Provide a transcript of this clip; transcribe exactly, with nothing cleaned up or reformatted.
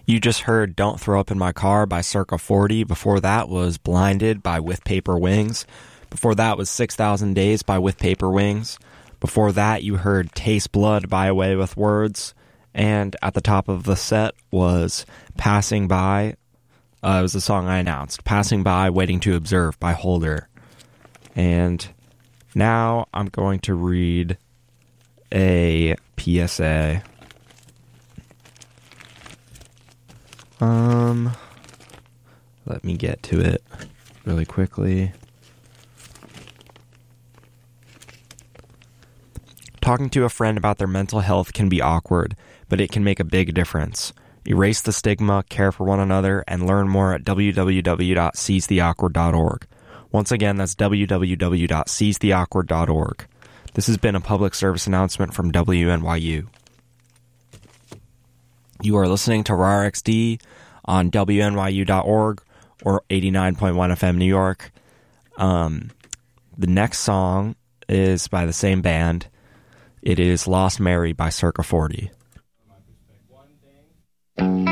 You just heard Don't Throw Up in My Car by Circa forty. Before that was Blinded by With Paper Wings. Before that was six thousand Days by With Paper Wings. Before that you heard Taste Blood by Away With Words. And at the top of the set was Passing By. Uh, it was the song I announced. Passing By, Waiting to Observe by Holder. And now I'm going to read a P S A. Um, let me get to it really quickly. Talking to a friend about their mental health can be awkward, but it can make a big difference. Erase the stigma, care for one another, and learn more at w w w dot seize the awkward dot org. Once again, that's w w w dot seize the awkward dot org. This has been a public service announcement from W N Y U. You are listening to R A R X D on w n y u dot org or eighty-nine point one F M New York. Um, the next song is by the same band. It is Lost Mary by Circa forty. One thing.